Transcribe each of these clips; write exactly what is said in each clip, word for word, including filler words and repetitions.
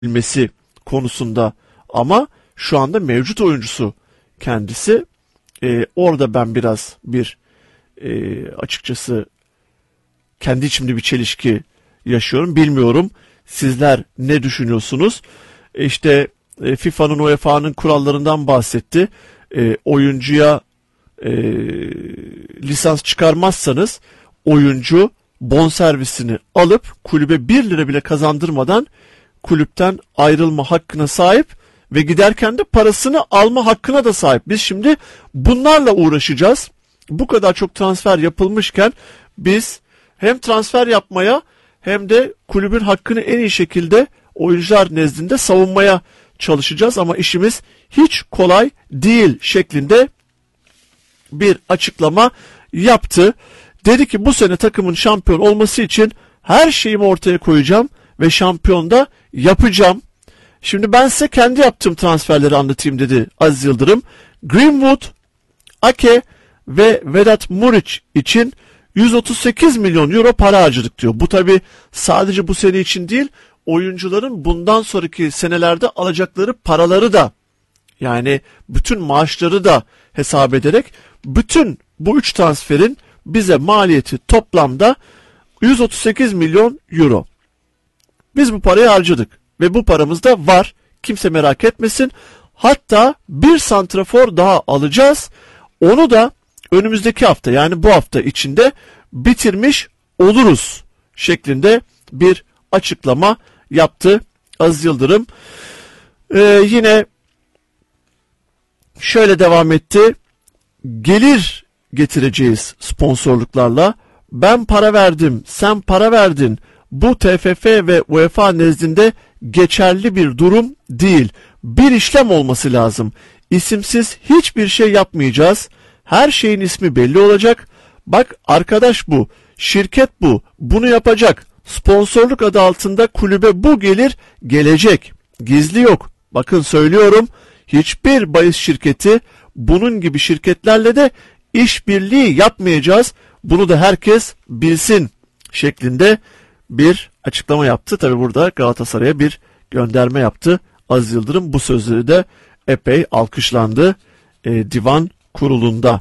bilmesi konusunda ama şu anda mevcut oyuncusu kendisi. Ee, orada ben biraz bir e, açıkçası kendi içimde bir çelişki yaşıyorum. Bilmiyorum sizler ne düşünüyorsunuz? E işte e, FIFA'nın U E F A'nın kurallarından bahsetti. E, oyuncuya e, lisans çıkarmazsanız oyuncu bonservisini alıp kulübe bir lira bile kazandırmadan kulüpten ayrılma hakkına sahip ve giderken de parasını alma hakkına da sahip. Biz şimdi bunlarla uğraşacağız. Bu kadar çok transfer yapılmışken biz hem transfer yapmaya hem de kulübün hakkını en iyi şekilde oyuncular nezdinde savunmaya çalışacağız ama işimiz hiç kolay değil şeklinde bir açıklama yaptı. Dedi ki bu sene takımın şampiyon olması için her şeyimi ortaya koyacağım ve şampiyon da yapacağım. Şimdi ben size kendi yaptığım transferleri anlatayım dedi Aziz Yıldırım. Greenwood, Ake ve Vedat Muriç için yüz otuz sekiz milyon euro para harcadık diyor. Bu tabi sadece bu sene için değil, oyuncuların bundan sonraki senelerde alacakları paraları da, yani bütün maaşları da hesap ederek bütün bu üç transferin bize maliyeti toplamda yüz otuz sekiz milyon euro. Biz bu parayı harcadık ve bu paramız da var. Kimse merak etmesin. Hatta bir santrafor daha alacağız. Onu da önümüzdeki hafta, yani bu hafta içinde bitirmiş oluruz şeklinde bir açıklama yaptı Aziz Yıldırım. Ee, yine şöyle devam etti. Gelir getireceğiz sponsorluklarla. Ben para verdim, sen para verdin. Bu T F F ve U E F A nezdinde geçerli bir durum değil. Bir işlem olması lazım. İsimsiz hiçbir şey yapmayacağız. Her şeyin ismi belli olacak. Bak arkadaş bu, şirket bu, bunu yapacak. Sponsorluk adı altında kulübe bu gelir gelecek. Gizli yok. Bakın söylüyorum, hiçbir bahis şirketi bunun gibi şirketlerle de işbirliği yapmayacağız. Bunu da herkes bilsin şeklinde bir açıklama yaptı. Tabi burada Galatasaray'a bir gönderme yaptı Aziz Yıldırım. Bu sözleri de epey alkışlandı e, divan kurulunda.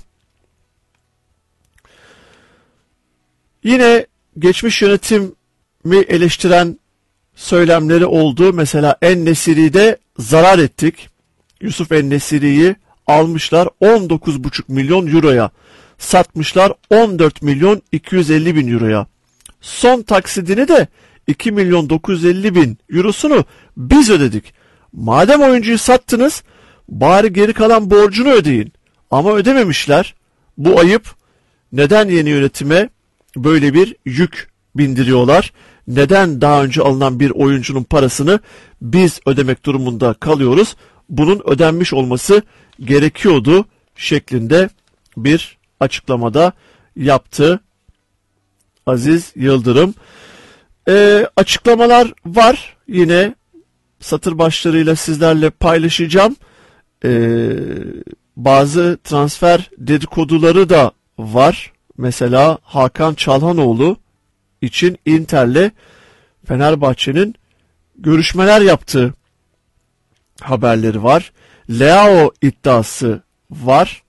Yine geçmiş yönetimi eleştiren söylemleri oldu. Mesela En-Nesyri'de zarar ettik. Yusuf En-Nesyri'yi almışlar on dokuz buçuk milyon euroya. Satmışlar on dört milyon iki yüz elli bin euroya. Son taksidini de iki milyon dokuz yüz elli bin eurosunu biz ödedik. Madem oyuncuyu sattınız, bari geri kalan borcunu ödeyin. Ama ödememişler. Bu ayıp. Neden yeni yönetime böyle bir yük bindiriyorlar? Neden daha önce alınan bir oyuncunun parasını biz ödemek durumunda kalıyoruz? Bunun ödenmiş olması gerekiyordu şeklinde bir açıklamada yaptı Aziz Yıldırım. Ee, açıklamalar var. Yine satır başlarıyla sizlerle paylaşacağım. Ee, bazı transfer dedikoduları da var. Mesela Hakan Çalhanoğlu için Inter'le Fenerbahçe'nin görüşmeler yaptığı haberleri var. Leao iddiası var.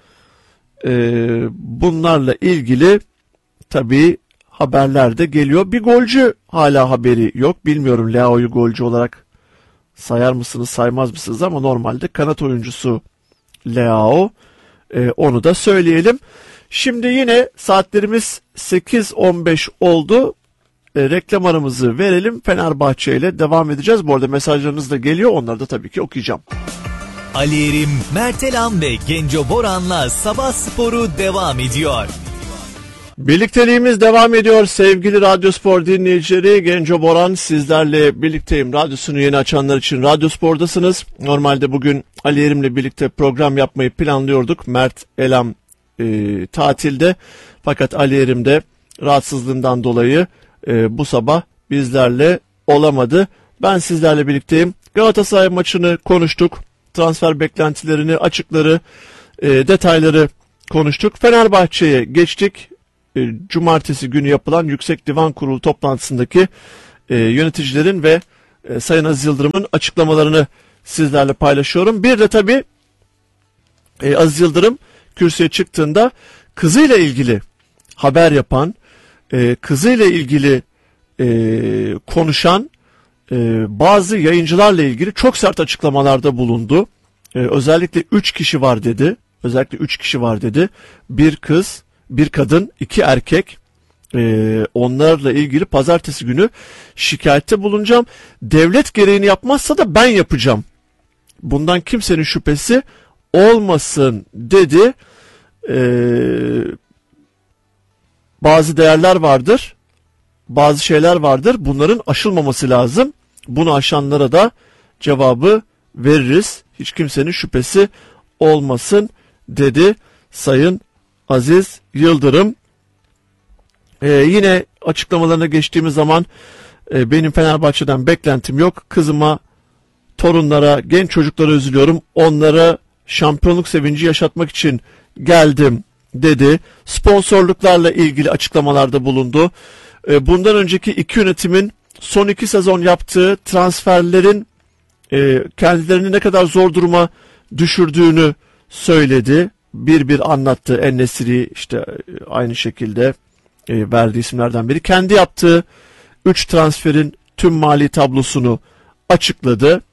Ee, bunlarla ilgili tabii haberler de geliyor. Bir golcü hala haberi yok. Bilmiyorum Leao'yu golcü olarak sayar mısınız, saymaz mısınız, ama normalde kanat oyuncusu Leao. Ee, onu da söyleyelim. Şimdi yine saatlerimiz sekiz on beş oldu. E, reklam aramızı verelim. Fenerbahçe ile devam edeceğiz. Bu arada mesajlarınız da geliyor. Onları da tabii ki okuyacağım. Ali Erim, Mert Elam ve Genco Boran'la Sabah Sporu devam ediyor. Birlikteliğimiz devam ediyor sevgili Radyospor dinleyicileri. Genco Boran sizlerle birlikteyim. Radyosunu yeni açanlar için Radyospor'dasınız. Normalde bugün Ali Erim'le birlikte program yapmayı planlıyorduk. Mert Elam e, tatilde, fakat Ali Erim de rahatsızlığından dolayı e, bu sabah bizlerle olamadı. Ben sizlerle birlikteyim. Galatasaray maçını konuştuk. Transfer beklentilerini, açıkları, e, detayları konuştuk. Fenerbahçe'ye geçtik. E, Cumartesi günü yapılan Yüksek Divan Kurulu toplantısındaki e, yöneticilerin ve e, Sayın Aziz Yıldırım'ın açıklamalarını sizlerle paylaşıyorum. Bir de tabii e, Aziz Yıldırım kürsüye çıktığında kızıyla ilgili haber yapan, e, kızıyla ilgili e, konuşan e, bazı yayıncılarla ilgili çok sert açıklamalarda bulundu. E, özellikle üç kişi var dedi. Özellikle üç kişi var dedi. Bir kız, bir kadın, iki erkek. E, onlarla ilgili pazartesi günü şikayette bulunacağım. Devlet gereğini yapmazsa da ben yapacağım. Bundan kimsenin şüphesi olmasın dedi. Ee, bazı değerler vardır, bazı şeyler vardır. Bunların aşılmaması lazım. Bunu aşanlara da cevabı veririz. Hiç kimsenin şüphesi olmasın dedi Sayın Aziz Yıldırım. Ee, yine açıklamalarına geçtiğimiz zaman e, benim Fenerbahçe'den beklentim yok. Kızıma, torunlara, genç çocuklara üzülüyorum. Onlara şampiyonluk sevinci yaşatmak için geldim dedi. Sponsorluklarla ilgili açıklamalarda bulundu. Bundan önceki iki yönetimin son iki sezon yaptığı transferlerin kendilerini ne kadar zor duruma düşürdüğünü söyledi. Bir bir anlattı. En-Nesyri işte aynı şekilde verdiği isimlerden biri. Kendi yaptığı üç transferin tüm mali tablosunu açıkladı.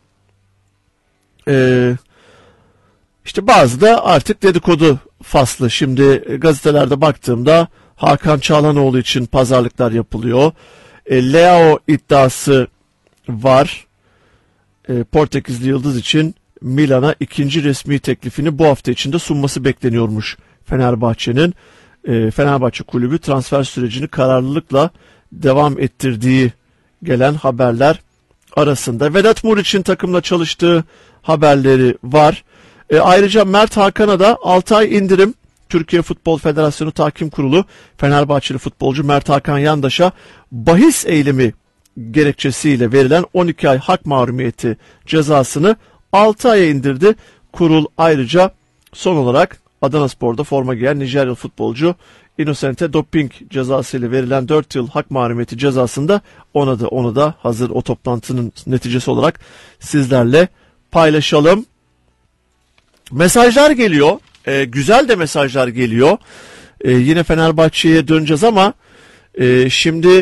Ee, işte bazı da artık dedikodu faslı. Şimdi gazetelerde baktığımda Hakan Çalhanoğlu için pazarlıklar yapılıyor. E, Leao iddiası var. E, Portekizli Yıldız için Milan'a ikinci resmi teklifini bu hafta içinde sunması bekleniyormuş Fenerbahçe'nin. E, Fenerbahçe kulübü transfer sürecini kararlılıkla devam ettirdiği gelen haberler arasında. Vedat Muriç'in takımla çalıştığı haberleri var. E, ayrıca Mert Hakan'a da altı ay indirim. Türkiye Futbol Federasyonu Tahkim Kurulu Fenerbahçeli futbolcu Mert Hakan Yandaş'a bahis eylemi gerekçesiyle verilen on iki ay hak mahrumiyeti cezasını altı aya indirdi. Kurul ayrıca son olarak Adanaspor'da forma giyen Nijeryalı futbolcu Innocent'e doping cezasıyla verilen dört yıl hak mahrumiyeti cezasında ona da onu da hazır o toplantının neticesi olarak sizlerle paylaşalım. Mesajlar geliyor. E, güzel de mesajlar geliyor. E, yine Fenerbahçe'ye döneceğiz ama e, şimdi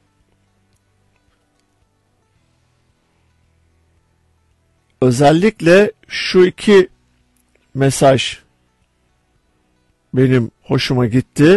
özellikle şu iki mesaj benim hoşuma gitti.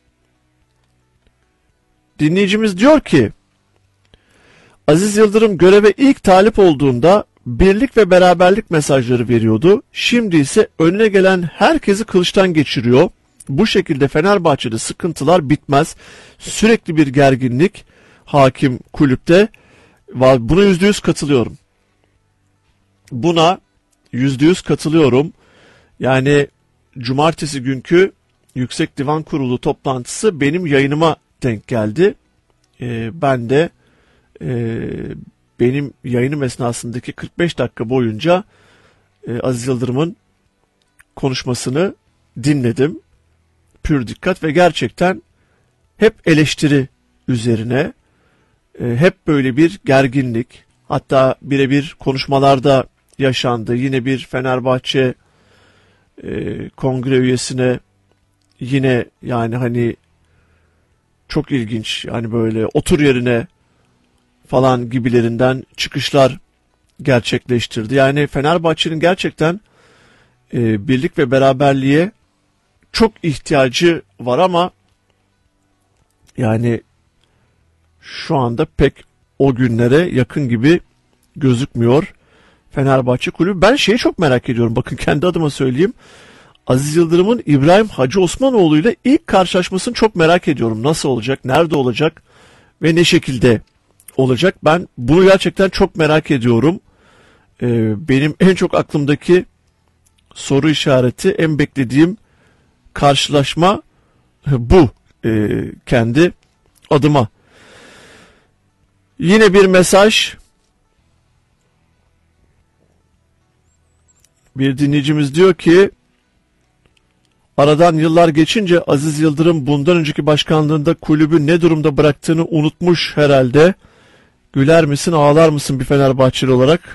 Dinleyicimiz diyor ki Aziz Yıldırım göreve ilk talip olduğunda birlik ve beraberlik mesajları veriyordu. Şimdi ise önüne gelen herkesi kılıçtan geçiriyor. Bu şekilde Fenerbahçe'de sıkıntılar bitmez. Sürekli bir gerginlik hakim kulüpte. Buna yüzde yüz katılıyorum. Buna yüzde yüz katılıyorum. Yani cumartesi günkü Yüksek Divan Kurulu toplantısı benim yayınıma denk geldi. Ee, ben de e, benim yayınım esnasındaki kırk beş dakika boyunca e, Aziz Yıldırım'ın konuşmasını dinledim. Pür dikkat ve gerçekten hep eleştiri üzerine, e, hep böyle bir gerginlik, hatta birebir konuşmalarda yaşandı. Yine bir Fenerbahçe e, kongre üyesine yine yani hani çok ilginç yani böyle otur yerine falan gibilerinden çıkışlar gerçekleştirdi. Yani Fenerbahçe'nin gerçekten e, birlik ve beraberliğe çok ihtiyacı var ama yani şu anda pek o günlere yakın gibi gözükmüyor Fenerbahçe kulübü. Ben şeyi çok merak ediyorum. Bakın kendi adıma söyleyeyim. Aziz Yıldırım'ın İbrahim Hacı Osmanoğlu ile ilk karşılaşmasını çok merak ediyorum. Nasıl olacak, nerede olacak ve ne şekilde olacak? Ben bunu gerçekten çok merak ediyorum. Ee, benim en çok aklımdaki soru işareti, en beklediğim karşılaşma bu ee, kendi adıma. Yine bir mesaj. Bir dinleyicimiz diyor ki aradan yıllar geçince Aziz Yıldırım bundan önceki başkanlığında kulübü ne durumda bıraktığını unutmuş herhalde. Güler misin ağlar mısın bir Fenerbahçeli olarak?